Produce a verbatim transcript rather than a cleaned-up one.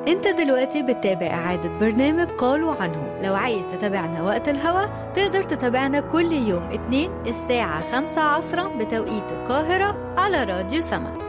انت دلوقتي بتتابع إعادة برنامج قالوا عنه. لو عايز تتابعنا وقت الهوا تقدر تتابعنا كل يوم اثنين الساعة خمسة عصرا بتوقيت القاهرة على راديو سما.